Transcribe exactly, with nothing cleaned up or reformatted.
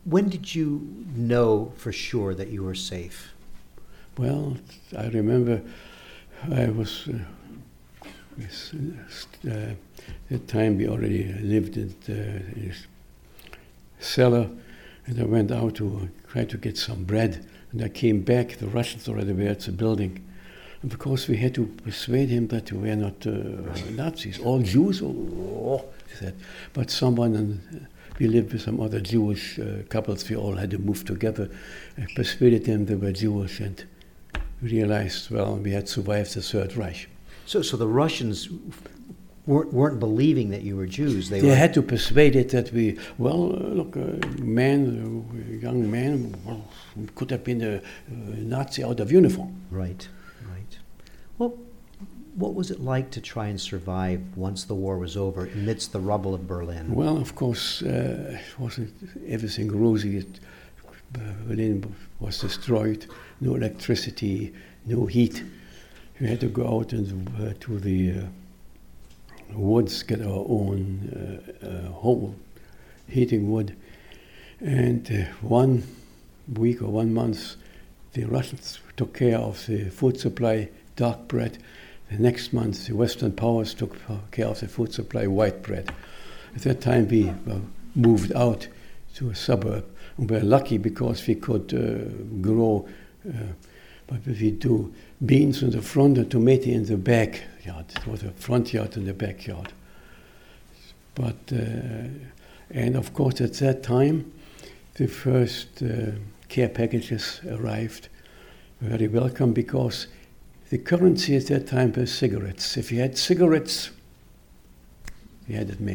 When did you know for sure that you were safe? Well, I remember I was, uh, with, uh, uh, that time we already lived in the in cellar, and I went out to try to get some bread, and I came back, the Russians already were at the building. And because we had to persuade him that we were not uh, Nazis, all Jews, oh, he said. But someone, and uh, we lived with some other Jewish uh, couples, we all had to move together, I persuaded them they were Jewish, and realized, well, we had survived the Third Reich. So, so the Russians weren't, weren't believing that you were Jews. They, they were... had to persuade it that we, well, uh, look, a man, a young man, well, could have been a, a Nazi out of uniform. Right. Well, what was it like to try and survive once the war was over amidst the rubble of Berlin? Well, of course, uh, it wasn't everything rosy. It, uh, Berlin was destroyed, no electricity, no heat. We had to go out and, uh, to the uh, woods, get our own uh, uh, home heating wood. And uh, one week or one month, the Russians took care of the food supply, dark bread. The next month, the Western powers took care of the food supply, white bread. At that time, we uh, moved out to a suburb. And we were lucky because we could uh, grow, uh, but we do beans in the front and tomato in the backyard. It was a front yard and a backyard. But, uh, and of course, at that time, the first uh, care packages arrived. Very welcome, because the currency at that time was cigarettes. If you had cigarettes, you had it made.